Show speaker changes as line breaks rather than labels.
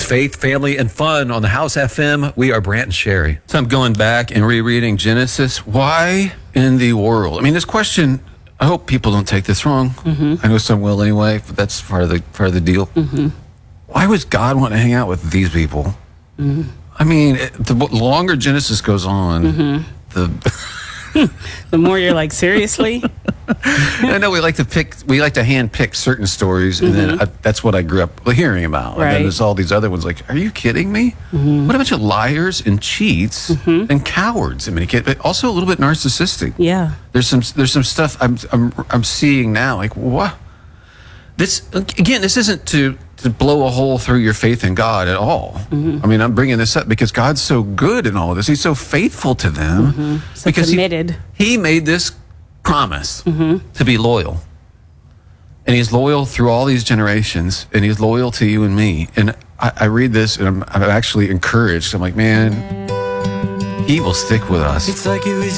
Faith, family, and fun on the House FM. We are Brant and Sherry. So I'm going back and rereading Genesis. Why in the world? I mean, this question, I hope people don't take this wrong. I know some will anyway, but that's part of the deal. Why was God want to hang out with these people? I mean, the longer Genesis goes on,
the more you're like, seriously?
I know we like to hand pick certain stories, and then that's what I grew up hearing about.
Right.
And then there's all these other ones like, are you kidding me? What a bunch of liars and cheats and cowards. I mean, but also a little bit narcissistic.
Yeah.
There's some stuff I'm seeing now. Like, what? This isn't to blow a hole through your faith in God at all. I mean, I'm bringing this up because God's so good in all of this. He's so faithful to them
So
because
committed.
he made this promise to be loyal. And he's loyal through all these generations, and he's loyal to you and me. And I read this, and I'm actually encouraged. I'm like, man, he will stick with us.
It's like it was